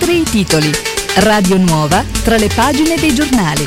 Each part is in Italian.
leggere i titoli. Radio Nuova tra le pagine dei giornali.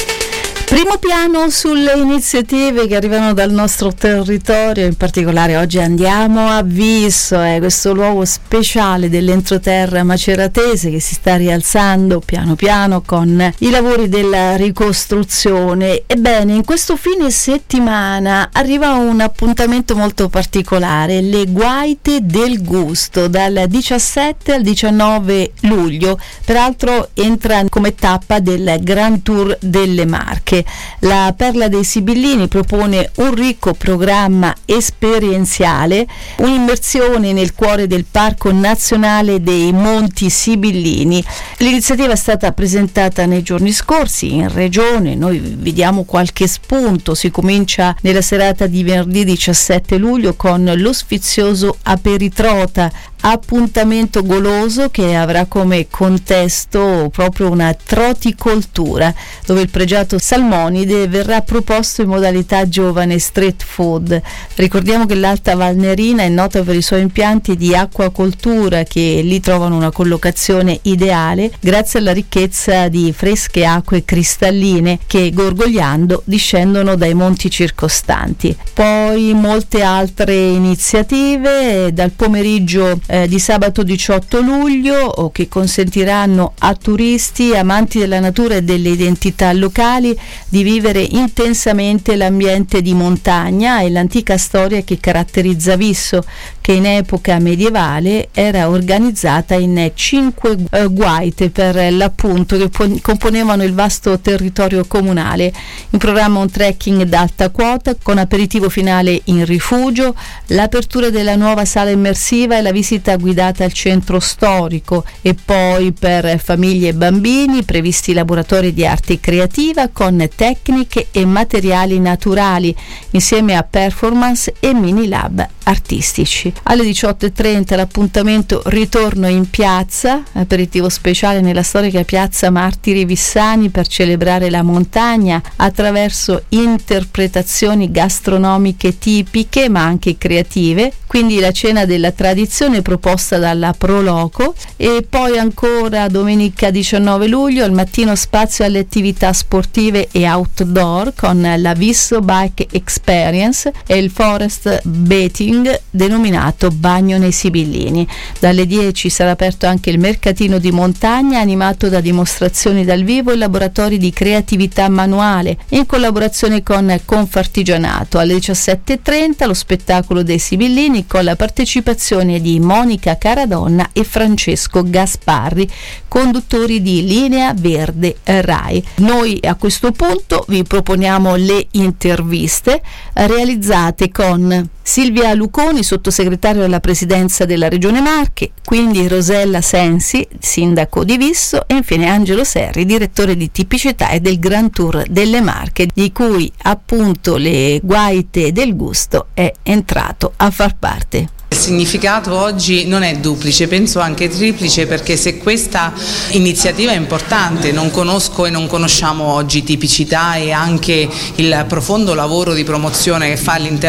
Primo piano sulle iniziative che arrivano dal nostro territorio, in particolare oggi andiamo a Visso, questo luogo speciale dell'entroterra maceratese che si sta rialzando piano piano con i lavori della ricostruzione. Ebbene, in questo fine settimana arriva un appuntamento molto particolare, le Guaite del Gusto, dal 17 al 19 luglio, peraltro entra come tappa del Grand Tour delle Marche. La Perla dei Sibillini propone un ricco programma esperienziale, un'immersione nel cuore del Parco Nazionale dei Monti Sibillini. L'iniziativa è stata presentata nei giorni scorsi in regione, noi vediamo qualche spunto. Si comincia nella serata di venerdì 17 luglio con lo sfizioso Aperitrota, appuntamento goloso che avrà come contesto proprio una troticoltura, dove il pregiato salmonide verrà proposto in modalità giovane street food. Ricordiamo che l'Alta Valnerina è nota per i suoi impianti di acquacoltura che lì trovano una collocazione ideale grazie alla ricchezza di fresche acque cristalline che, gorgogliando, discendono dai monti circostanti. Poi molte altre iniziative dal pomeriggio di sabato 18 luglio che consentiranno a turisti amanti della natura e delle identità locali di vivere intensamente l'ambiente di montagna e l'antica storia che caratterizza Visso, che in epoca medievale era organizzata in 5 guaite per l'appunto che componevano il vasto territorio comunale. In programma un trekking d'alta quota con aperitivo finale in rifugio, l'apertura della nuova sala immersiva e la visita guidata al centro storico, e poi per famiglie e bambini previsti laboratori di arte creativa con tecniche e materiali naturali insieme a performance e mini lab artistici. Alle 18:30 l'appuntamento Ritorno in piazza, aperitivo speciale nella storica piazza Martiri Vissani per celebrare la montagna attraverso interpretazioni gastronomiche tipiche ma anche creative, quindi la cena della tradizione proposta dalla Proloco. E poi ancora domenica 19 luglio al mattino spazio alle attività sportive e outdoor con la Visso Bike Experience e il Forest Bathing denominato Bagno nei Sibillini. Dalle 10 sarà aperto anche il mercatino di montagna animato da dimostrazioni dal vivo e laboratori di creatività manuale in collaborazione con Confartigianato. Alle 17:30 lo spettacolo dei Sibillini con la partecipazione di Monica Caradonna e Francesco Gasparri, conduttori di Linea Verde Rai. Noi a questo punto vi proponiamo le interviste realizzate con Silvia Luconi, sottosegretario alla presidenza della Regione Marche, quindi Rosella Sensi, sindaco di Visso, e infine Angelo Serri, direttore di tipicità e del Grand Tour delle Marche, di cui appunto le Guaite del Gusto è entrato a far parte. Il significato oggi non è duplice, penso anche triplice, perché se questa iniziativa è importante, non conosco e non conosciamo oggi tipicità e anche il profondo lavoro di promozione che fa all'interno